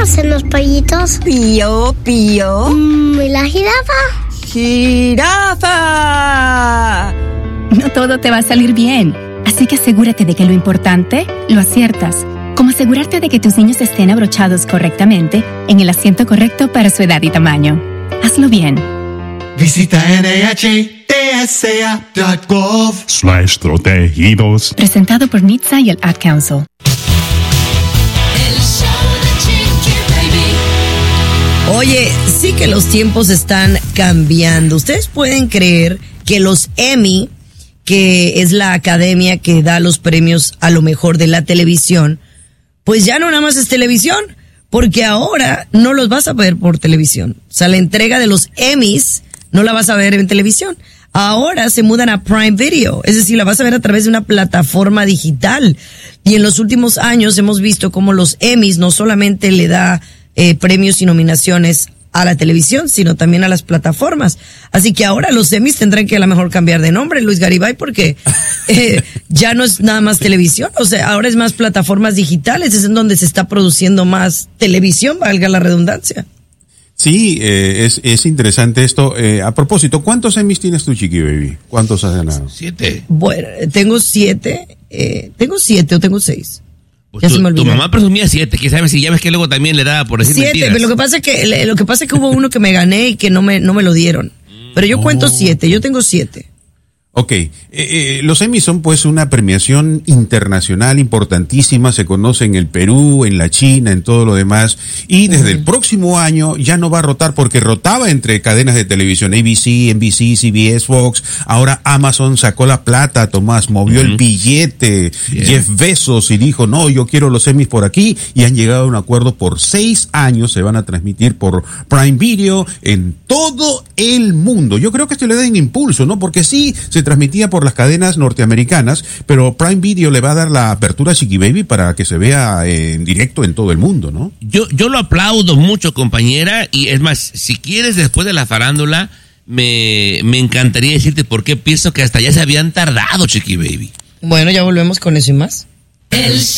hacen los pollitos? Pío, pío. ¿Y la jirafa? ¡Jirafa! No todo te va a salir bien, así que asegúrate de que lo importante lo aciertas, como asegurarte de que tus niños estén abrochados correctamente en el asiento correcto para su edad y tamaño. Hazlo bien. Visita NHTSA.gov/protegidos. Presentado por NHTSA y el Ad Council. Oye, sí que los tiempos están cambiando. ¿Ustedes pueden creer que los Emmy, que es la academia que da los premios a lo mejor de la televisión, pues ya no nada más es televisión, porque ahora no los vas a ver por televisión? O sea, la entrega de los Emmys no la vas a ver en televisión. Ahora se mudan a Prime Video, es decir, la vas a ver a través de una plataforma digital. Y en los últimos años hemos visto cómo los Emmys no solamente le da premios y nominaciones a la televisión, sino también a las plataformas. Así que ahora los Emmys tendrán que a lo mejor cambiar de nombre, Luis Garibay, porque ya no es nada más televisión, o sea, ahora es más plataformas digitales, es en donde se está produciendo más televisión, valga la redundancia. Sí, es interesante esto. A propósito, ¿cuántos Emmys tienes tú, Chiqui Baby? ¿Cuántos has ganado? 7. Bueno, tengo 7 o tengo 6. Pues Ya se me olvidó. tu mamá presumía 7, que sabes si ya ves que luego también le daba por decir 7, mentiras. pero lo que pasa es que hubo uno que me gané y que no me lo dieron. Pero yo cuento 7, yo tengo 7. Ok, los Emmy son pues una premiación internacional importantísima, se conoce en el Perú, en la China, en todo lo demás, y desde el próximo año ya no va a rotar, porque rotaba entre cadenas de televisión, ABC, NBC, CBS, Fox, ahora Amazon sacó la plata, Tomás, movió el billete, Jeff Bezos, y dijo, no, yo quiero los Emmys por aquí, y han llegado a un acuerdo por 6 años, se van a transmitir por Prime Video en todo el mundo. Yo creo que esto le da un impulso, ¿no? Porque sí, se transmitía por las cadenas norteamericanas, pero Prime Video le va a dar la apertura a Chiqui Baby para que se vea en directo en todo el mundo, ¿no? Yo lo aplaudo mucho, compañera, y es más, si quieres después de la farándula, me encantaría decirte por qué pienso que hasta ya se habían tardado, Chiqui Baby. Bueno, ya volvemos con eso y más.